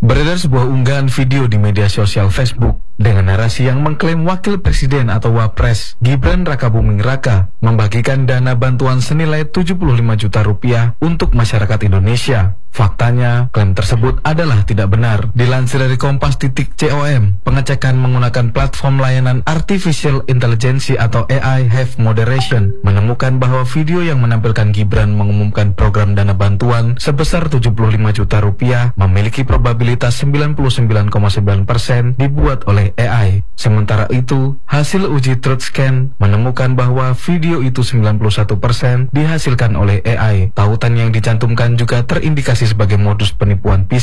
Beredar sebuah unggahan video di media sosial Facebook dengan narasi yang mengklaim Wakil Presiden atau Wapres Gibran Rakabuming Raka membagikan dana bantuan senilai 75 juta rupiah untuk masyarakat Indonesia. Faktanya, klaim tersebut adalah tidak benar. Dilansir dari Kompas.com, pengecekan menggunakan platform layanan Artificial Intelligence atau AI Have Moderation menemukan bahwa video yang menampilkan Gibran mengumumkan program dana bantuan sebesar 75 juta rupiah memiliki probabilitas 99,9% dibuat oleh AI. Sementara itu, hasil uji truth scan menemukan bahwa video itu 91% dihasilkan oleh AI. Tautan yang dicantumkan juga terindikasi sebagai modus penipuan phishing